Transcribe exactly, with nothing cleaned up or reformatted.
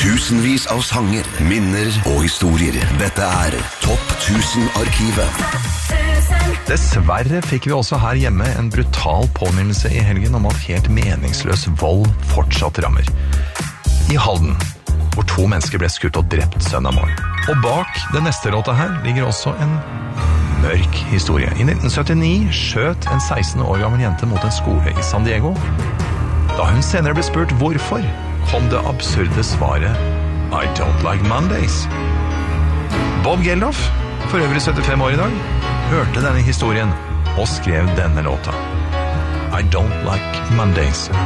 Tusenvis av sanger, minner og historier. Dette er Topp tusen-arkivet. Dessverre fikk vi også her hjemme en brutal påminnelse i helgen om at helt meningsløs vold fortsatt rammer. I Halden, hvor to mennesker ble skutt og drept søndag morgen. Og bak den neste låta her ligger også en mørk historie. I nitten syttini skjøt en seksten år gammel jente mot en skole i San Diego. Da hun senere ble spurt hvorfor, kom det absurde svaret I don't like Mondays. Bob Geldof, for øvrig syttifem år i dag, hørte denne historien og skrev denne låta I don't like Mondays.